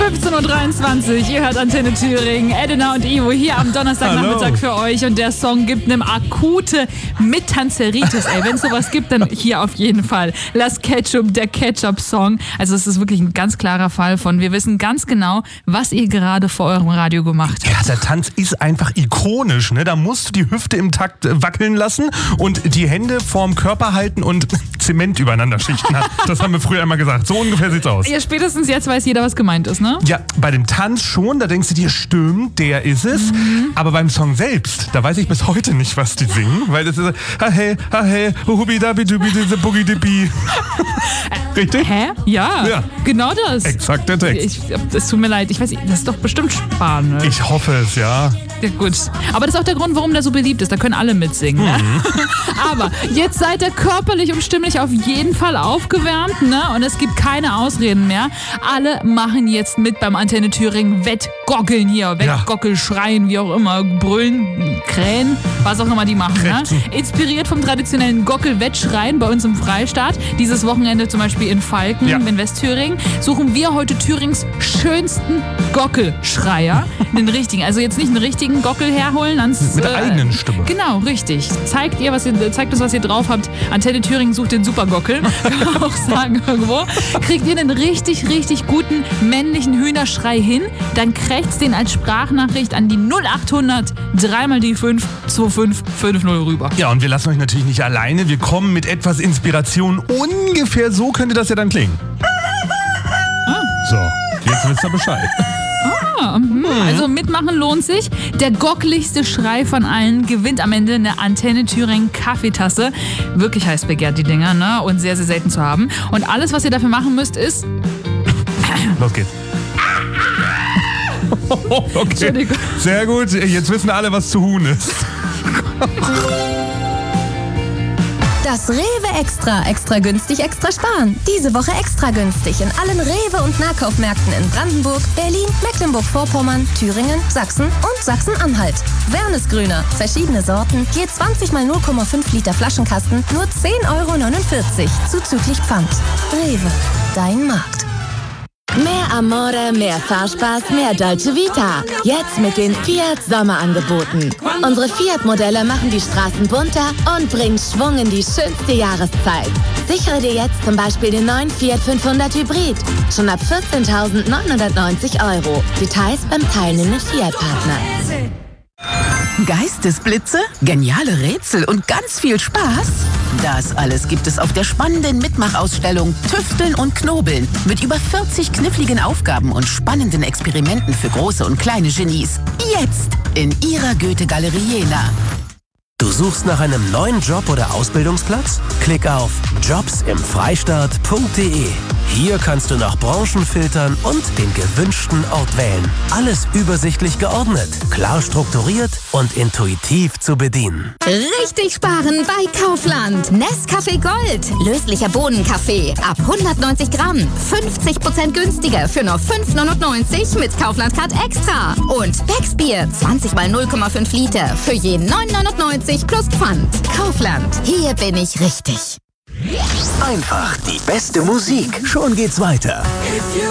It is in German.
15.23 Uhr, ihr hört Antenne Thüringen, Edina und Ivo hier am Donnerstagnachmittag für euch und der Song gibt einem akute Mittanzeritis. Ey, wenn es sowas gibt, dann hier auf jeden Fall. Las Ketchup, der Ketchup-Song. Also es ist wirklich ein ganz klarer Fall von, wir wissen ganz genau, was ihr gerade vor eurem Radio gemacht habt. Ja, der Tanz ist einfach ikonisch, ne? Da musst du die Hüfte im Takt wackeln lassen und die Hände vorm Körper halten und Zement übereinander schichten. Das haben wir früher immer gesagt. So ungefähr sieht's aus. Ja, spätestens jetzt weiß jeder, was gemeint ist, ne? Ja, bei dem Tanz schon, da denkst du dir, stimmt, der ist es. Aber beim Song selbst, da weiß ich bis heute nicht, was die singen, weil das ist ha hey, hubidabidubi, boogie dibi. Richtig? Hä? Ja, genau das. Exakt der Text. Es tut mir leid, ich weiß nicht, das ist doch bestimmt Spanisch. Ich hoffe es, ja. Ja, gut. Aber das ist auch der Grund, warum der so beliebt ist. Da können alle mitsingen. Ne? Aber jetzt seid ihr körperlich und stimmlich auf jeden Fall aufgewärmt, ne? Und es gibt keine Ausreden mehr. Alle machen jetzt mit beim Antenne Thüringen Wettgockeln hier. Wettgockel, schreien, wie auch immer, brüllen, krähen, was auch immer die machen. Ne? Inspiriert vom traditionellen Gockel-Wettschreien bei uns im Freistaat. Dieses Wochenende zum Beispiel in Falken, in Westthüringen, suchen wir heute Thürings schönsten Gockelschreier. Den richtigen. Also jetzt nicht einen richtigen Gockel herholen. Mit der eigenen Stimme. Genau, richtig. Zeigt uns, was ihr drauf habt. Antenne Thüringen sucht den Supergockel. Kann man auch sagen irgendwo. Kriegt ihr einen richtig, richtig guten männlichen Hühnerschrei hin, dann krächzt den als Sprachnachricht an die 0800 3 die 5 2550 rüber. Ja, und wir lassen euch natürlich nicht alleine. Wir kommen mit etwas Inspiration. Ungefähr so könnte das ja dann klingen. So, jetzt wisst ihr Bescheid. Also mitmachen lohnt sich. Der gockeligste Schrei von allen gewinnt am Ende eine Antenne Thüringen Kaffeetasse. Wirklich heiß begehrt die Dinger, ne? Und sehr, sehr selten zu haben. Und alles, was ihr dafür machen müsst, ist... Los geht's. Okay, sehr gut. Jetzt wissen alle, was zu Huhn ist. Das Rewe Extra günstig, extra sparen. Diese Woche extra günstig in allen Rewe- und Nahkaufmärkten in Brandenburg, Berlin, Mecklenburg-Vorpommern, Thüringen, Sachsen und Sachsen-Anhalt. Wernesgrüner, verschiedene Sorten, je 20 mal 0,5 Liter Flaschenkasten, nur 10,49 € zuzüglich Pfand. Rewe, dein Markt. Mehr Amore, mehr Fahrspaß, mehr Dolce Vita. Jetzt mit den Fiat Sommerangeboten. Unsere Fiat-Modelle machen die Straßen bunter und bringen Schwung in die schönste Jahreszeit. Sichere dir jetzt zum Beispiel den neuen Fiat 500 Hybrid. Schon ab 14.990 €. Details beim teilnehmenden Fiat-Partner. Geistesblitze, geniale Rätsel und ganz viel Spaß? Das alles gibt es auf der spannenden Mitmachausstellung Tüfteln und Knobeln mit über 40 kniffligen Aufgaben und spannenden Experimenten für große und kleine Genies. Jetzt in Ihrer Goethe-Galerie Jena. Du suchst nach einem neuen Job oder Ausbildungsplatz? Klick auf jobsimfreistaat.de. Hier kannst du nach Branchen filtern und den gewünschten Ort wählen. Alles übersichtlich geordnet, klar strukturiert und intuitiv zu bedienen. Richtig sparen bei Kaufland. Nescafé Gold. Löslicher Bohnenkaffee. Ab 190 Gramm. 50% günstiger für nur 5,99 € mit Kaufland Card Extra. Und Becksbier. 20 mal 0,5 Liter für je 9,99 € plus Pfand. Kaufland. Hier bin ich richtig. Einfach die beste Musik. Schon geht's weiter.